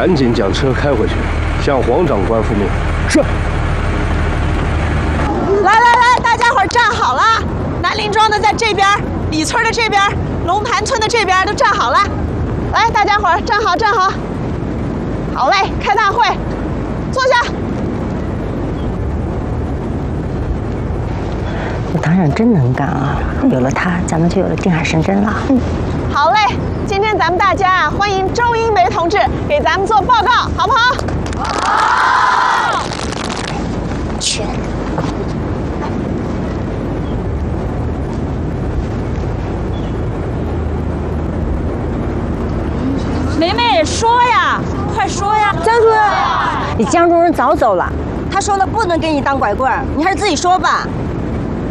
赶紧将车开回去，向黄长官复命。是。 来来来，大家伙儿站好了，南林庄的在这边，李村的这边，龙盘村的这边都站好了。来，大家伙儿站好站好。好嘞，开大会，坐下。 武堂长真能干啊！有了他，咱们就有了定海神针了。 好嘞，今天咱们大家啊，欢迎周英梅同志给咱们做报告，好不好？好。 全。 梅梅，说呀，快说呀！ 江主任，你江主任早走了，他说了不能给你当拐棍儿，你还是自己说吧。